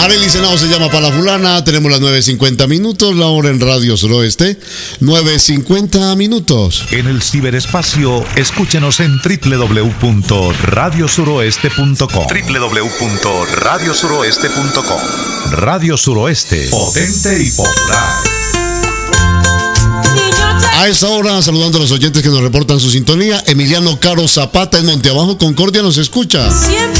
Arely Senado se llama para la fulana. Tenemos las 9:50 minutos, la hora en Radio Suroeste. 9:50 minutos. En el ciberespacio, escúchenos en www.radiosuroeste.com. www.radiosuroeste.com. Radio Suroeste, potente y popular. A esa hora, saludando a los oyentes que nos reportan su sintonía. Emiliano Caro Zapata en Monteabajo, Concordia, nos escucha. Siempre